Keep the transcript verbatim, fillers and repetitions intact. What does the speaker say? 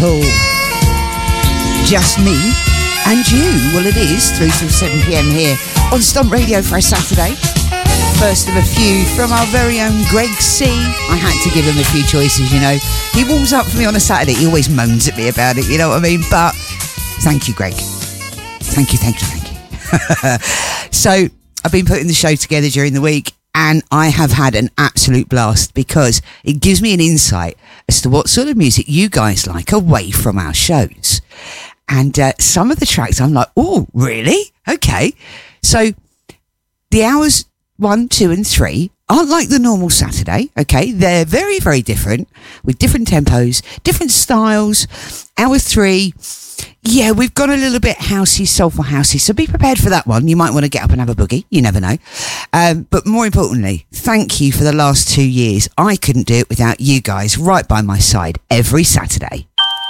people. Just me and you. Well, it is three till seven p.m. here on Stomp Radio for a Saturday. First of a few from our very own Greg C. I had to give him a few choices, you know. He warms up for me on a Saturday. He always moans at me about it, you know what I mean? But thank you, Greg. Thank you, thank you, thank you. So I've been putting the show together during the week, and I have had an absolute blast because it gives me an insight as to what sort of music you guys like away from our shows. And uh, some of the tracks I'm like, oh, really? Okay. So the hours one, two and three aren't like the normal Saturday, okay? They're very, very different with different tempos, different styles. Hour three, yeah, we've gone a little bit housey, soulful housey, so be prepared for that one. You might want to get up and have a boogie. You never know. Um, but more importantly, thank you for the last two years. I couldn't do it without you guys right by my side every Saturday.